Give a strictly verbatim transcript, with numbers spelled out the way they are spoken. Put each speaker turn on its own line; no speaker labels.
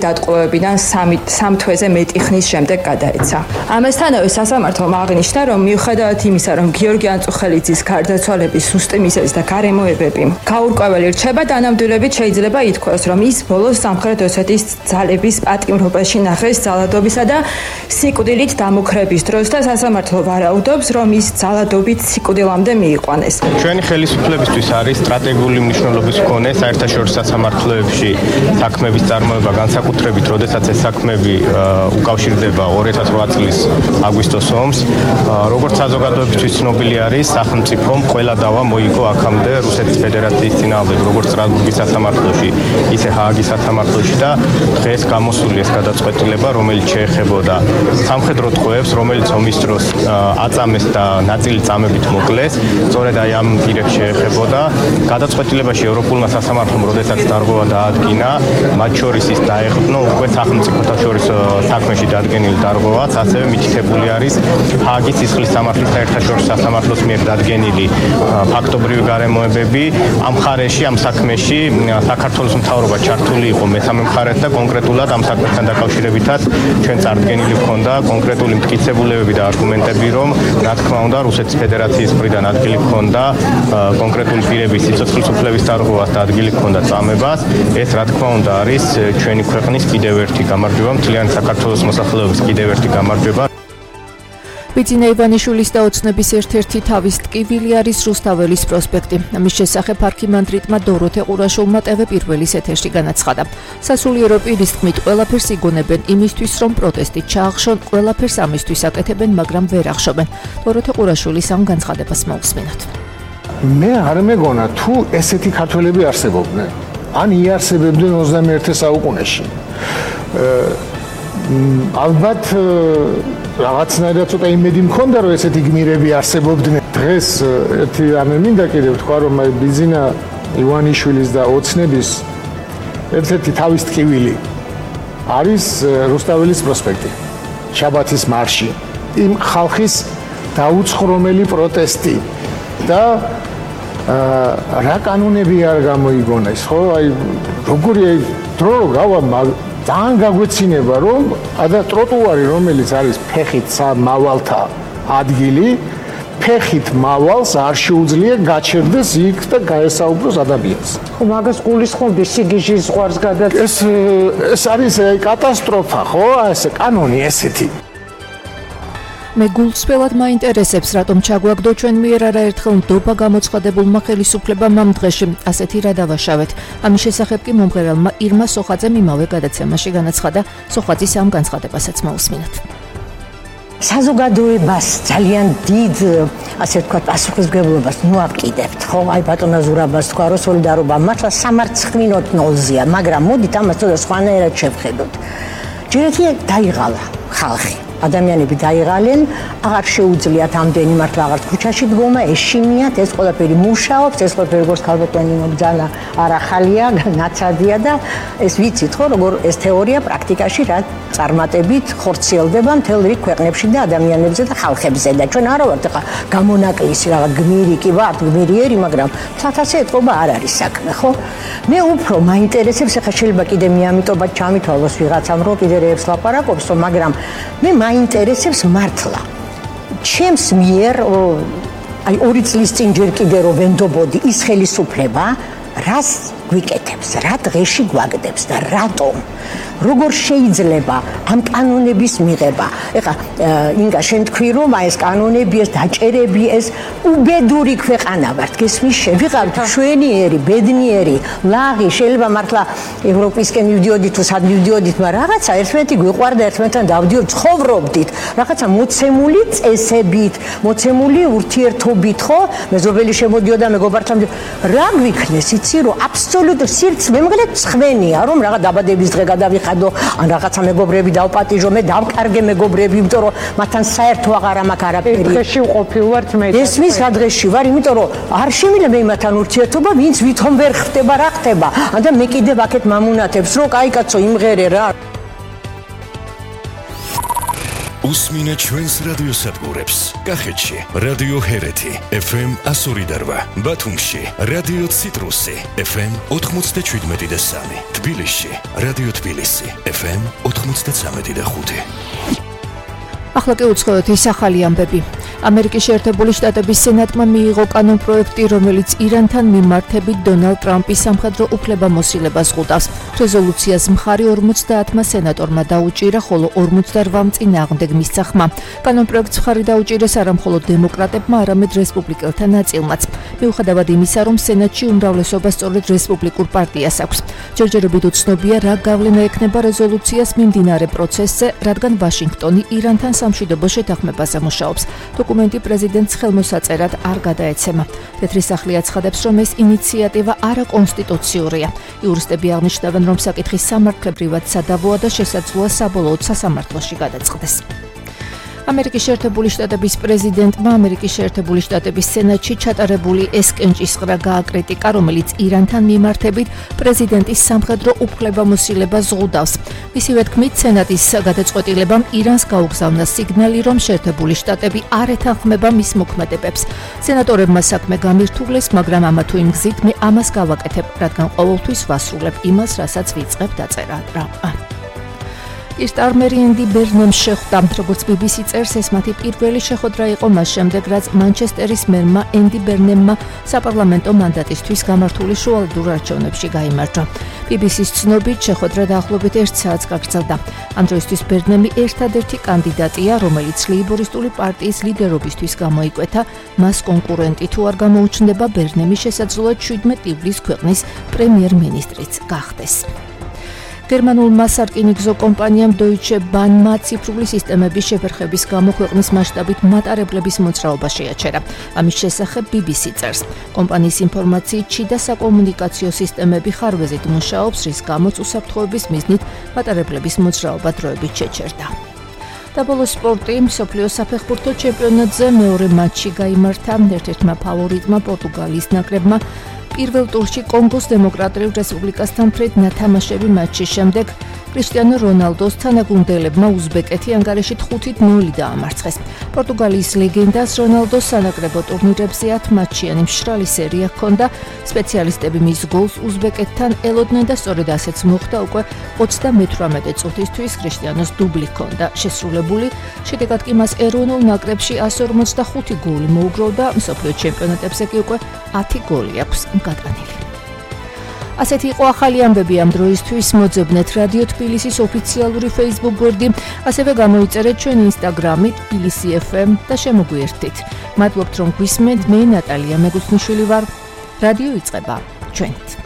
დატყვევებიდან სამ თვეზე მეტი ხნის შემდეგ გადაეცა. ამასთანავე სასამართლომ აღნიშნა, რომ მიუხედავად იმისა, რომ გიორგი ანწუხელიძის გარდაცვალების სუსტი მიზეზი და გარემოებები გაურკვეველი რჩება, დანამდვილებით შეიძლება ითქვას, რომ ის ბოლოს სამხრეთ ოსეთის ძალების პატიმრობაში ნახეს ძალადობისა და სიკვდილით დამუქრების დროს და სასამართლო ვარაუდობს, რომ ის ძალადობით სიკვდილამდე მიიყვანეს.
ჩვენი ხელისუფლებისთვის არის სტრატეგიული მნიშვნელობის მქონე საერთაშორისო სასამართლოებში საქმების წარმოება განსაკუთრებით, როდესაც ეს საქმეები უკავშირდება ორი ათას ოთხ წლის აგვისტოს ომს. როგორც საზოგადოებისთვის ცნობილი არის, სახელმწიფომ ყველა დავა მოიგო აქამდე რუსეთის ფედერაციის წინააღმდეგ, როგორც სტრასბურგის სასამართლოში, ისე ჰააგის სასამართლოში და დღეს გამოსული ეს გადაწყვეტილება, რომელიც შეეხებოდა სამხედრო ტყვეებს, რომელიც ომის დროს აწამეს და ნაწილი წამებით მოკლეს, სწორედ აი ამ პირებს შეეხებოდა. გადაწყვეტილებაში ევროპულმა სასამართლომ, როდესაც დარღვევა დაადგინა, მათ შორის ის დაეყრდნო უკვე სახელმწიფოთა შორის საქმეში დადგენილი დარღვევაც, ასევე მითითებული არის ჰააგის სისხლის სამართლის საერთაშორისო სასამართლოს მიერ დადგენილი ფაქტობრივი გარემოებები. ამ მხარეში, ამ საქმეში საქართველოს მთავრობა ჩართული იყო მესამე მხარედ და კონკრეტულად ამ საქმესთან დაკავშირებითაც ჩვენ წარდგენილი ჰქონდა კონკრეტული მტკიცებულებები და არგუმენტები, რომ რა თქმა უნდა რუსეთის ფედერაციის მხრიდან ადგილი ჰქონდა კონკრეტული პირების სიცოცხლის უფლების დარღვევას და ადგილი ჰქონდა წამებას. ეს რა თქმა უნდა არის ჩვენი ქვეყნის კიდევ ერთი გამარჯვება, მთლიანი საქართველოს მოსახლეობის კიდევ ერთი გამარჯვება.
ბიძინა ივანიშვილის და ოცნების ერთ-ერთი თავის ტკივილი არის რუსთაველის პროსპექტი. ამის შესახებ არქიმანდრიტმა დოროთე ყურაშვილმა ტევ პირველის ეთერში განაცხადა. სასულიერო პირის თქმით, ყველაფერს იგონებენ იმისთვის, რომ პროტესტი ჩაახშონ, ყველაფერს ამისთვის აკეთებენ, მაგრამ ვერ ახშობენ. დოროთე ყურაშვილის ამ განცხადებას მოусმინოთ.
მე არ მეგონა თუ ესეთი ქართველები არსებობდნენ. ან იარსებებდნენ ოცდამეერთე საუკუნეში. ალბათ რაღაცნაირად ცოტა იმედი მქონდა, რომ ესეთი გმირები არსებობდნენ. დღეს ერთი რამე მინდა კიდევ თქვა, რომ აი ბიძინა ივანიშვილის და ოცნების ერთ-ერთი თავის ტკივილი არის რუსთაველის პროსპექტი, შაბათის მარში, იმ ხალხის დაუცხრომელი პროტესტი და რა კანონები არ გამოიგონეს, ხო? აი როგორი აი დრო გავა ძალიან გაგვეცინება, რომ ადა ტროტუარი, რომელიც არის ფეხით მავალთა ადგილი, ფეხით მავალს არ შეუძლია გაჩერდეს იქ და გაესაუბროს ადამიანს.
ხო, მაგას გულისხმობდი სიგიჟის ზღვარს გადაც.
ეს ეს არის კატასტროფა, ხო? ეს კანონი ესეთი.
მე გულწრფელად მაინტერესებს, რატომ ჩაგვაგდო ჩვენ მიერ არაერთხელ ნდობა გამოცხადებულმა ხელისუფლებამ ამ დღეში. ასეთი რა დავაშავეთ. ამის შესახებ კი მომღერალმა ირმა სოხაძემ იმავე გადაცემაში განაცხადა. სოხაძის ამ განცხადებასაც მოусმინოთ.
საზოგადოებას ძალიან დიდ, ასე ვთქვათ, პასუხისმგებლობას ნუ აპკიდებთ, ხო? აი ბატონა ზურაბას თქვა, რომ სოლიდარობა მართლა სამარცხვინოთ ნოლზეა, მაგრამ მოდით ამას ცოტა სხვანაირად შევხედოთ. ჯერ ერთი დაიღალა ხალხი. ადამიანები დაიღალენ, აღარ შეუძლიათ ამდენი მართლა აღარ ქუჩაში დგომა, ეშინიათ, ეს ყველაფერი მუშაობს, ეს ყველაფერი როგორც ქალბატონი მობძანა არ ახალია, ნაცადია და ეს ვიცით ხო, როგორ ეს თეორია პრაქტიკაში რა წარმატებით ხორციელდება მთელ რიგ ქვეყნებში და ადამიანებზე და ხალხებზე და ჩვენ არა ვართ ახლა გამონაკლისი რაღაც გმირი კი ვართ, გმირიერი, მაგრამ თათასე ეთყობა არ არის საქმე, ხო? მე უფრო მაინტერესებს, ახლა შეიძლება კიდე მე ამიტომაც ჩამითვალოს ვიღაცამ რომ კიდე რეებს ლაპარაკობსო, მაგრამ მე მაინტერესებს მართლა ჩემს მიერ აი ორი წლის წინ ჯერ კიდე რომ ვენდობოდი ის ხელისუფლება რას გვიკეთებს, რა დღეში გვაგდებს და რატომ როგორ შეიძლება ამ კანონების მიღება. ეხლა ინგა შენ თქვი რომ აი ეს კანონები, ეს დაჭერები, ეს უბედური ქვეყანა ვართ, გესმის შე ვიყავთ შვენიერი, ბედნიერი, ლაღი, შეიძლება მართლა ევროპისკენ მივდიოდით თუ სად მივდიოდით, მაგრამ რაღაცა ერთმანეთი გვიყვარდა, ერთმანეთთან დავდიოდ, ცხოვრობდით, რაღაცა მოცემული წესებით, მოცემული ურთიერთობით, ხო? მეზობელი შემოდიოდა მეგობართან, რა გვიქნეს, იცი რომ აბსოლუტურ სირც მემღერე ცხენია, რომ რაღაც დაბადების დღე გადავიხადო, ან რაღაცა მეგობრები დავპატიჟო, მე დავკარგე მეგობრები, იმიტომ რომ მათთან საერთო აღარა მაქვს არაფერი. დღეში ვყოფილ ვართ მე. ესმის რა დღეში ვარ, იმიტომ რომ არ შემიძლია მე მათთან ურთიერთობა, ვინც ვითომ ვერ ხდება, რა ხდება. და მე კიდევ აქეთ მამუნათებს, რომ კაი კაცო იმღერე რა.
უსმინე ჩვენს რადიოსადგურებს. კახეთში რადიო ჰერეთი ეფ ემ one oh eight, ბათუმში რადიო ციტრუსი ეფ ემ ninety-seven და three, თბილისში რადიო თბილისი ეფ ემ ninety-three და five.
ახლა კი უცხოეთის ახალი ამბები. ამერიკის შეერთებული შტატების სენატმა მიიღო კანონპროექტი, რომელიც ირანთან მიმართებით დონალდ ტრამპის სამხედრო უფლებამოსილებას ღვთავს. რეზოლუციას მხარი ორმოცდაათმა სენატორმა დაუჭირა, ხოლო ორმოცდაოთხ წინააღმდეგ მისცა ხმა. კანონპროექტს მხარი დაუჭირეს არა მხოლოდ დემოკრატებმა, არამედ რესპუბლიკელთა ნაწილმაც. მიუხედავად იმისა, რომ სენატში უმრავლესობა სწორედ რესპუბლიკურ პარტიას აქვს. ჯერჯერობით უცნობია, რა გავლენა ექნება რეზოლუციას მიმდინარე პროცესზე, რადგან ვაშინგტონი ირანთან სამშვიდობო შეთანხმებაზე მუშაობს. დოკუმენტი პრეზიდენტს ხელმოსაწერად არ გადაეცემა. თეთრი სახლი აცხადებს, რომ ეს ინიციატივა არაკონსტიტუციურია. იურისტები აღნიშნავენ, რომ საკითხი სამართლებრივად სადავოა და შესაძლოა საბოლოოდ სასამართლოში გადაწყდეს. ამერიკის შეერთებული შტატების პრეზიდენტმა ამერიკის შეერთებული შტატების სენატში ჩატარებული ეს კენჭისყრა გააკრიტიკა, რომელიც ირანთან მიმართებით პრეზიდენტის სამხედრო უფლებამოსილებას ზღუდავს. მისივე თქმით, სენატის გადაწყვეტილებამ ირანს გაუგზავნა სიგნალი, რომ შეერთებული შტატები არ ეთანხმება მის მოქმედებებს. სენატორებმა საქმე გამირთულეს, მაგრამ ამა თუ იმ გზით მე ამას გავაკეთებ, რადგან ყოველთვის ვასრულებ იმას, რასაც ვიწყებ, დაწერა ტრამპმა. სტარმერი ენდი ბერნემ შეხვდა, როგორც ბი ბი სი წერს, ეს მათი პირველი შეხვედრა იყო მას შემდეგ, რაც მანჩესტერის მერმა ენდი ბერნემმა საპარლამენტო მანდატისთვის გამართული შუალედურ არჩევნებში გაიმარჯვა. ბი ბი სის ცნობით, შეხვედრა დაახლოებით ერთ საათს გაგრძელდა. ამ დროისთვის ბერნემი ერთადერთი კანდიდატია, რომელიც ლეიბორისტული პარტიის ლიდერობისთვის გამოიკვეთა. მას კონკურენტი თუ არ გამოუჩნდება, ბერნემი შესაძლოა შვიდმეტ ივლის ქვეყნის პრემიერ-მინისტრიც გახდეს. გერმანულმა სარკინიგზო კომპანიამ Deutsche Bahn-მა ციფრული სისტემების შეფერხების გამო ქვეყნის მასშტაბით მატარებლების მოძრაობა შეაჩერა. ამის შესახებ ბი ბი სი წერს. კომპანიის ინფორმაციით, შიდა საკომუნიკაციო სისტემები ხარვეზით მუშაობს, რის გამოც უსაფრთხოების მიზნით მატარებლების მოძრაობა დროებით შეჩერდა. და ბოლო სპორტი, მსოფლიოს საფეხბურთო ჩემპიონატზე მეორე მატჩი გაიმართა ერთ-ერთმა ფავორიტმა პორტუგალიის ნაკრებმა. პირველ ტურში კონგოს დემოკრატიულ რესპუბლიკასთან ფრედ ნათამაშები მატჩის შემდეგ კრისტიანო რონალდოს თანაგუნდელებმა უზბეკეთი ანგარიშით ხუთი ნული დაამარცხეს. პორტუგალიის ლეგენდას რონალდოს სანაკრებო ტურნირებზე ათ მატჩიანი მშრალი სერია ჰქონდა. სპეციალისტები მის გოლს უზბეკეთთან ელოდნენ და სწორედ ასეც მოხდა უკვე ოცდამეთვრამეტე წუთისთვის კრისტიანოს დუბლი ჰქონდა შესრულებული. შედეგად კი მას ეროვნულ ნაკრებში one forty-five გოლი მოუგროვ და მსოფლიო ჩემპიონატებზე კი უკვე ათი გოლი აქვს გატანილი. ასეთი იყო ახალი ამბები ამ დროისთვის. მოძებნეთ რადიო თბილისის ოფიციალური Facebook გვერდი, ასევე გამოიწერეთ ჩვენ Instagram-ი თბილისი ეფ ემ და შემოგვიერთდით. მადლობთ რომ გვისმენთ, მე ნატალია მეგუსნიშვილი ვარ. რადიო იწყება ჩვენით.